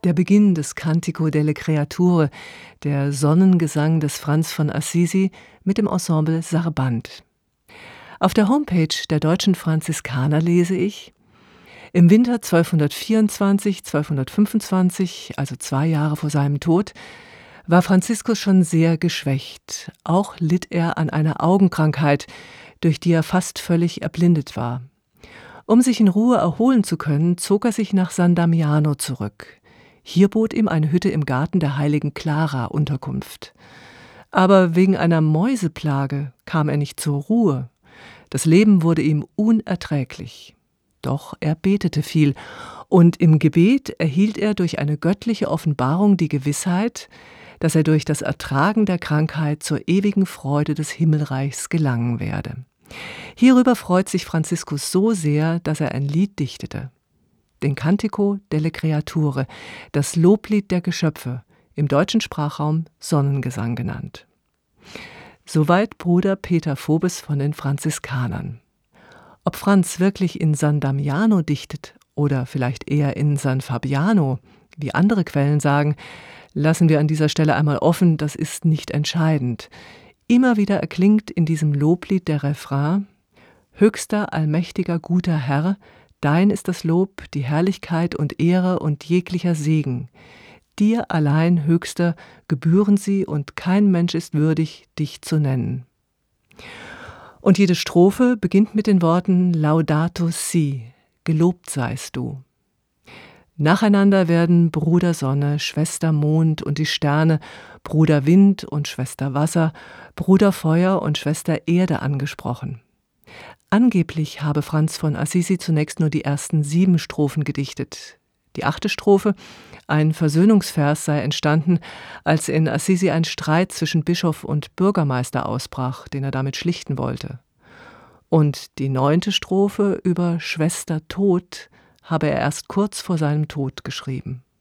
Der Beginn des Cantico delle Creature, der Sonnengesang des Franz von Assisi mit dem Ensemble Sarband. Auf der Homepage der deutschen Franziskaner lese ich: Im Winter 1224/1225, also 2 Jahre vor seinem Tod, war Franziskus schon sehr geschwächt. Auch litt er an einer Augenkrankheit, durch die er fast völlig erblindet war. Um sich in Ruhe erholen zu können, zog er sich nach San Damiano zurück. Hier bot ihm eine Hütte im Garten der heiligen Clara Unterkunft. Aber wegen einer Mäuseplage kam er nicht zur Ruhe. Das Leben wurde ihm unerträglich. Doch er betete viel, und im Gebet erhielt er durch eine göttliche Offenbarung die Gewissheit, dass er durch das Ertragen der Krankheit zur ewigen Freude des Himmelreichs gelangen werde. Hierüber freut sich Franziskus so sehr, dass er ein Lied dichtete. Den Cantico delle Creature, das Loblied der Geschöpfe, im deutschen Sprachraum Sonnengesang genannt. Soweit Bruder Peter Vobes von den Franziskanern. Ob Franz wirklich in San Damiano dichtet oder vielleicht eher in San Fabiano, wie andere Quellen sagen, lassen wir an dieser Stelle einmal offen, das ist nicht entscheidend. Immer wieder erklingt in diesem Loblied der Refrain: Höchster, allmächtiger, guter Herr, dein ist das Lob, die Herrlichkeit und Ehre und jeglicher Segen. Dir allein, Höchster, gebühren sie, und kein Mensch ist würdig, dich zu nennen. Und jede Strophe beginnt mit den Worten Laudato si, gelobt seist du. Nacheinander werden Bruder Sonne, Schwester Mond und die Sterne, Bruder Wind und Schwester Wasser, Bruder Feuer und Schwester Erde angesprochen. Angeblich habe Franz von Assisi zunächst nur die ersten 7 Strophen gedichtet. Die 8. Strophe, ein Versöhnungsvers, sei entstanden, als in Assisi ein Streit zwischen Bischof und Bürgermeister ausbrach, den er damit schlichten wollte. Und die 9. Strophe über Schwester Tod habe er erst kurz vor seinem Tod geschrieben.